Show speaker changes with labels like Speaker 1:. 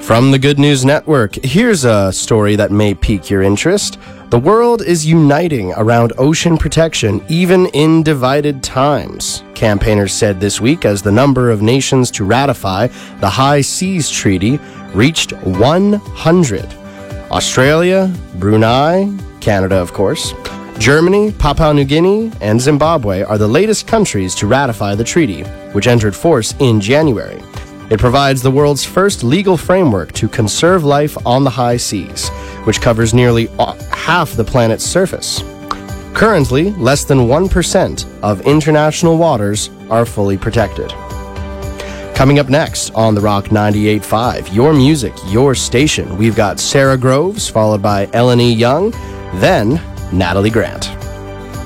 Speaker 1: From the Good News Network, here's a story that may pique your interest. The world is uniting around ocean protection, even in divided times, campaigners said this week as the number of nations to ratify the High Seas Treaty reached 100. Australia, Brunei, Canada, of course, Germany, Papua New Guinea, and Zimbabwe are the latest countries to ratify the treaty, which entered force in January. It provides the world's first legal framework to conserve life on the high seas, which covers nearly half the planet's surface. Currently, less than 1% of international waters are fully protected. Coming up next on The Rock 98.5, your music, your station, we've got Sarah Groves, followed by Eleni Young, then Natalie Grant.